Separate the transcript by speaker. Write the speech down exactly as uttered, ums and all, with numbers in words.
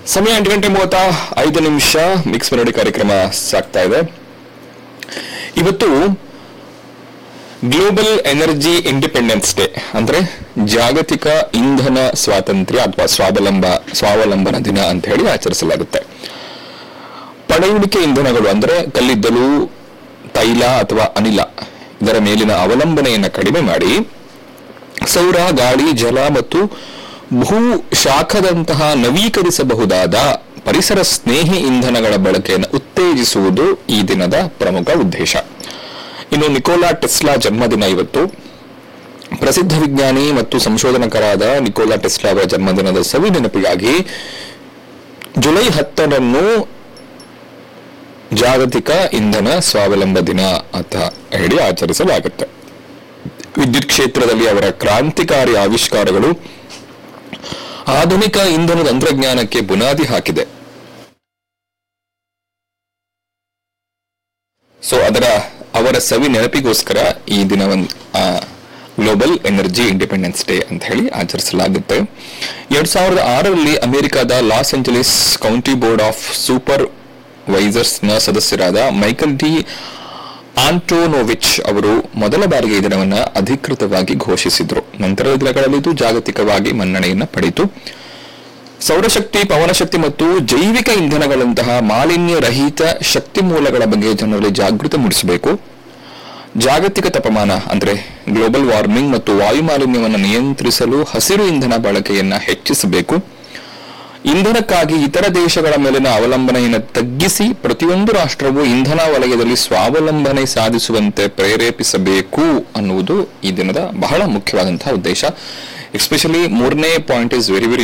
Speaker 1: ಸಮಯ ಎಂಟು ಗಂಟೆ ಮೂವತ್ತ ಐದು ನಿಮಿಷ. ಮಿಕ್ಸ್ ಮೆಲೋಡಿ ಕಾರ್ಯಕ್ರಮ ಸಾಗ್ತಾ ಇದೆ. ಇವತ್ತು ಗ್ಲೋಬಲ್ ಎನರ್ಜಿ ಇಂಡಿಪೆಂಡೆನ್ಸ್ ಡೇ, ಅಂದ್ರೆ ಜಾಗತಿಕ ಇಂಧನ ಸ್ವಾತಂತ್ರ್ಯ ಅಥವಾ ಸ್ವಾವಲಂಬ ಸ್ವಾವಲಂಬನ ದಿನ ಅಂತ ಹೇಳಿ ಆಚರಿಸಲಾಗುತ್ತೆ. ಪಳೆಯುಳಿಕೆ ಇಂಧನಗಳು ಅಂದ್ರೆ ಕಲ್ಲಿದ್ದಲು, ತೈಲ ಅಥವಾ ಅನಿಲ ಇದರ ಮೇಲಿನ ಅವಲಂಬನೆಯನ್ನು ಕಡಿಮೆ ಮಾಡಿ ಸೌರ, ಗಾಳಿ, ಜಲ ಮತ್ತು ಭೂ ಶಾಖದಂತಹ ನವೀಕರಿಸಬಹುದಾದ ಪರಿಸರ ಸ್ನೇಹಿ ಇಂಧನಗಳ ಬಳಕೆಯನ್ನು ಉತ್ತೇಜಿಸುವುದು ಈ ದಿನದ ಪ್ರಮುಖ ಉದ್ದೇಶ. ಇನ್ನು ನಿಕೋಲಾ ಟೆಸ್ಲಾ ಜನ್ಮದಿನ ಇವತ್ತು. ಪ್ರಸಿದ್ಧ ವಿಜ್ಞಾನಿ ಮತ್ತು ಸಂಶೋಧನಕಾರರಾದ ನಿಕೋಲಾ ಟೆಸ್ಲಾ ಅವರ ಜನ್ಮದಿನದ ಸವಿ ನೆನಪಿಗಾಗಿ ಜುಲೈ ಹತ್ತರಂದು ಜಾಗತಿಕ ಇಂಧನ ಸ್ವಾವಲಂಬ ದಿನ ಅಂತ ಹೇಳಿ ಆಚರಿಸಲಾಗುತ್ತೆ. ವಿದ್ಯುತ್ ಕ್ಷೇತ್ರದಲ್ಲಿ ಅವರ ಕ್ರಾಂತಿಕಾರಿ ಆವಿಷ್ಕಾರಗಳು ಆಧುನಿಕ ಇಂಧನ ತಂತ್ರಜ್ಞಾನಕ್ಕೆ ಬುನಾದಿ ಹಾಕಿದೆ. ಸೊ ಅದರ ಅವರ ಸವಿ ನೆನಪಿಗೋಸ್ಕರ ಈ ದಿನವನ್ನು ಗ್ಲೋಬಲ್ ಎನರ್ಜಿ ಇಂಡಿಪೆಂಡೆನ್ಸ್ ಡೇ ಅಂತ ಹೇಳಿ ಆಚರಿಸಲಾಗುತ್ತೆ. ಎರಡ್ ಸಾವಿರದ ಆರರಲ್ಲಿ ಅಮೆರಿಕದ Los Angeles county board of super visors ನ ಸದಸ್ಯರಾದ ಮೈಕಲ್ ಡಿ ಆಂಟೋನೋವಿಚ್ ಅವರು ಮೊದಲ ಬಾರಿಗೆ ಈ ದಿನವನ್ನು ಅಧಿಕೃತವಾಗಿ ಘೋಷಿಸಿದ್ರು. ನಂತರದ ದಿನಗಳಲ್ಲಿ ಇದು ಜಾಗತಿಕವಾಗಿ ಮನ್ನಣೆಯನ್ನು ಪಡೆಯಿತು. ಸೌರಶಕ್ತಿ, ಪವನಶಕ್ತಿ ಮತ್ತು ಜೈವಿಕ ಇಂಧನಗಳಂತಹ ಮಾಲಿನ್ಯ ರಹಿತ ಶಕ್ತಿ ಮೂಲಗಳ ಬಗ್ಗೆ ಜನರಲ್ಲಿ ಜಾಗೃತಿ ಮೂಡಿಸಬೇಕು. ಜಾಗತಿಕ ತಾಪಮಾನ ಅಂದ್ರೆ ಗ್ಲೋಬಲ್ ವಾರ್ಮಿಂಗ್ ಮತ್ತು ವಾಯು ಮಾಲಿನ್ಯವನ್ನು ನಿಯಂತ್ರಿಸಲು ಹಸಿರು ಇಂಧನ ಬಳಕೆಯನ್ನ ಹೆಚ್ಚಿಸಬೇಕು. ಇಂಧನಕ್ಕಾಗಿ ಇತರ ದೇಶಗಳ ಮೇಲಿನ ಅವಲಂಬನೆಯನ್ನು ತಗ್ಗಿಸಿ ಪ್ರತಿಯೊಂದು ರಾಷ್ಟ್ರವು ಇಂಧನ ವಲಯದಲ್ಲಿ ಸ್ವಾವಲಂಬನೆ ಸಾಧಿಸುವಂತೆ ಪ್ರೇರೇಪಿಸಬೇಕು ಅನ್ನುವುದು ಈ ದಿನದ ಬಹಳ ಮುಖ್ಯವಾದಂತಹ ಉದ್ದೇಶ. ಎಸ್ಪೆಷಲಿ ಮೂರನೇ ಪಾಯಿಂಟ್ ಇಸ್ ವೆರಿ ವೆರಿ